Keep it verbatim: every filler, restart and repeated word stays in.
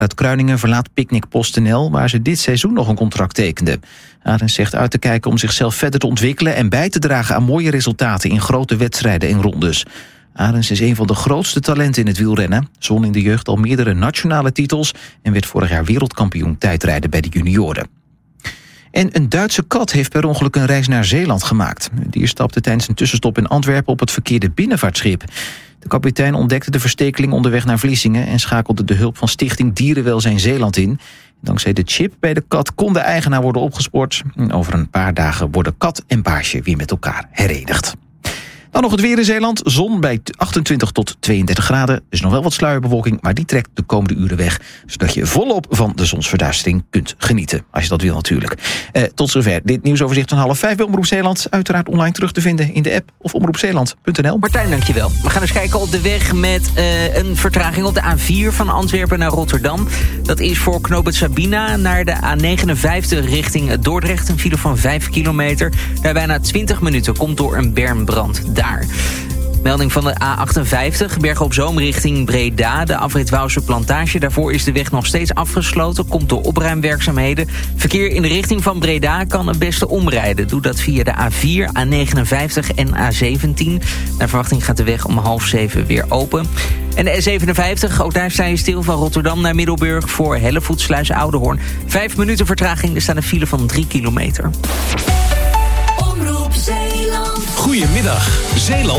Uit Kruiningen verlaat Picnic PostNL, waar ze dit seizoen nog een contract tekende. Arends zegt uit te kijken om zichzelf verder te ontwikkelen en bij te dragen aan mooie resultaten in grote wedstrijden en rondes. Arends is een van de grootste talenten in het wielrennen. Ze won in de jeugd al meerdere nationale titels en werd vorig jaar wereldkampioen tijdrijden bij de junioren. En een Duitse kat heeft per ongeluk een reis naar Zeeland gemaakt. Het dier stapte tijdens een tussenstop in Antwerpen op het verkeerde binnenvaartschip. De kapitein ontdekte de verstekeling onderweg naar Vlissingen en schakelde de hulp van Stichting Dierenwelzijn Zeeland in. Dankzij de chip bij de kat kon de eigenaar worden opgespoord. En over een paar dagen worden kat en baasje weer met elkaar herenigd. Dan nog het weer in Zeeland. Zon bij achtentwintig tot tweeëndertig graden. Er is nog wel wat sluierbewolking, maar die trekt de komende uren weg. Zodat je volop van de zonsverduistering kunt genieten. Als je dat wil natuurlijk. Eh, tot zover dit nieuwsoverzicht van half vijf bij Omroep Zeeland. Uiteraard online terug te vinden in de app of omroepzeeland punt n l. Martijn, dankjewel. We gaan eens kijken op de weg met uh, een vertraging op de A vier van Antwerpen naar Rotterdam. Dat is voor knooppunt Sabina naar de A negenenvijftig richting Dordrecht. Een file van vijf kilometer. Daar bijna twintig minuten komt door een bermbrand daar. Melding van de A achtenvijftig, Bergen op Zoom richting Breda. De afrit Wouwse Plantage, daarvoor is de weg nog steeds afgesloten. Komt door opruimwerkzaamheden. Verkeer in de richting van Breda kan het beste omrijden. Doe dat via de A vier, A negenenvijftig en A zeventien. Naar verwachting gaat de weg om half zeven weer open. En de S zevenenvijftig, ook daar sta je stil van Rotterdam naar Middelburg voor Hellevoetsluis Oudehoorn. Vijf minuten vertraging, er staat een file van drie kilometer. Goedemiddag, Zeeland